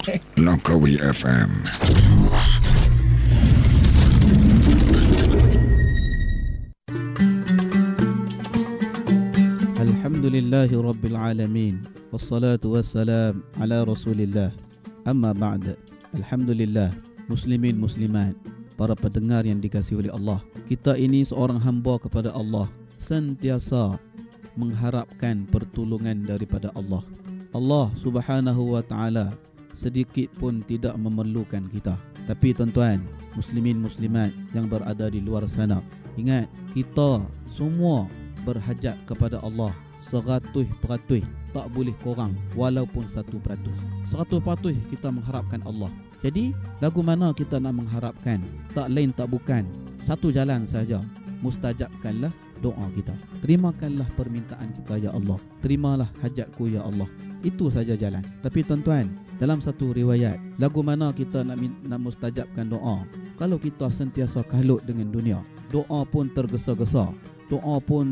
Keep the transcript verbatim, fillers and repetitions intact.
Langkawi F M. Alhamdulillahi Rabbil Alamin. Wassalatu wassalam ala Rasulillah. Amma ba'd. Alhamdulillah, muslimin muslimat, para pendengar yang dikasihi oleh Allah. Kita ini seorang hamba kepada Allah, sentiasa mengharapkan pertolongan daripada Allah. Allah Subhanahu wa taala sedikit pun tidak memerlukan kita. Tapi tuan-tuan, muslimin muslimat yang berada di luar sana, ingat, kita semua berhajat kepada Allah seratus peratus, tak boleh kurang walaupun satu peratus. Seratus peratus kita mengharapkan Allah. Jadi lagu mana kita nak mengharapkan? Tak lain tak bukan satu jalan saja. Mustajabkanlah doa kita. Terimakanlah permintaan kita ya Allah. Terimalah hajatku ya Allah. Itu saja jalan. Tapi tuan-tuan, dalam satu riwayat, lagu mana kita nak, nak mustajabkan doa? Kalau kita sentiasa kalut dengan dunia, doa pun tergesa-gesa, doa pun